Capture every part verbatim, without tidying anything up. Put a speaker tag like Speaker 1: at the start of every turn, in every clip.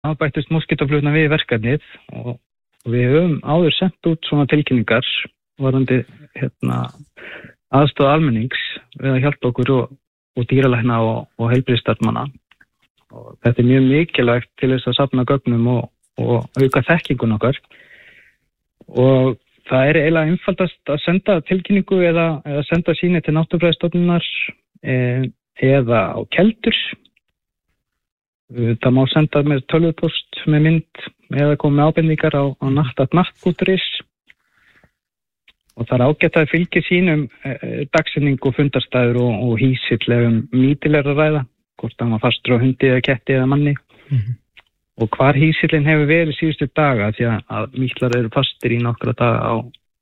Speaker 1: þá bættist moskítóflugurnar við verkefnið og við höfum áður sendt út svona tilkynningar varðandi hérna, aðstoð almennings við að hjálpa okkur og, og dýralækna og, og heilbrigðisstarfsmanna. Og þetta er mjög mikilvægt til þess að safna gögnum og, og auka þekkingun okkar. Og það er eiginlega einfaldast að senda tilkynningu eða, eða senda síni til Náttúrufræðistofnunar e, eða á keldur. Það má senda með tölvupost með mynd eða koma með ábendingar á, á natt.natt punktur is. Og það er ágætt að fylgja sínum e, dagsetning og fundarstæður og, og hýsillefum mítilegra ræða, hvort það var fastur á hundi eða ketti eða manni. Mm-hmm. Og hvar hýsillin hefur verið síðustu daga því að, að mítlar eru fastir í nokkra daga á,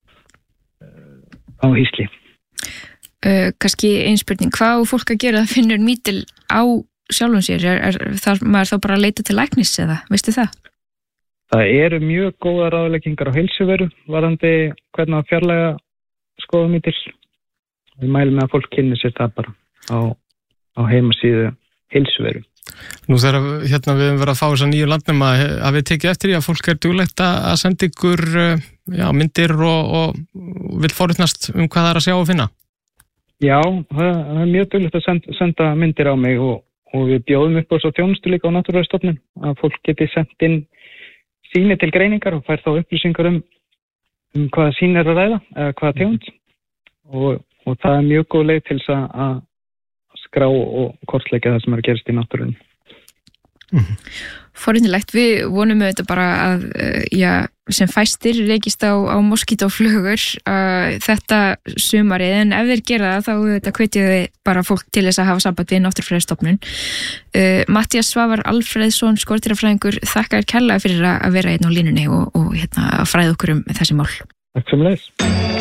Speaker 1: á hýsli.
Speaker 2: Uh, Kanski einspurning, hvað á fólk að gera að finnur mítil á sjálfum sér? Er, er þar maður þá bara að leita til læknis eða, veistu það?
Speaker 1: Það eru mjög góða ráðleggingar á heilsuveru varðandi hvernig að fjarlæga skoðumítil. Við mælum með að fólk kynni sér það bara á, á heimasíðu heilsuveru.
Speaker 3: Nú þegar hérna, við höfum verið að fá þess að nýju landnema að við tekið eftir í að fólk er duglegt að senda ykkur já, myndir og, og vil forutnast um hvað það er að sjá og finna.
Speaker 1: Já, það er mjög duglegt að senda, senda myndir á mig og, og við bjóðum upp á svo þjónustu líka á Náttúrufræðistofnun að fólk geti sendt inn síni til greiningar og fær þá upplýsingar um, um hvaða síni er að ræða eða hvaða tegund og, og það er mjög góð leið til þess að skrá og kortleggja það sem er að gerast í náttúrunni.
Speaker 2: Mm-hmm. Forvitnilegt, við vonum auðvitað bara að já, sem fæstir reykist á, á moskítóflugur uh, þetta sumarið, en ef þeir gera það þá auðvitað hvetjum við bara fólk til þess að hafa samband við Náttúrufræðistofnun. uh, Matthías Svavar Alfreðsson, skordýrafræðingur, þakka þér kærlega fyrir að vera hérna á línunni og, og hérna, að fræða okkur um þessi mál.
Speaker 1: Takk sem leis.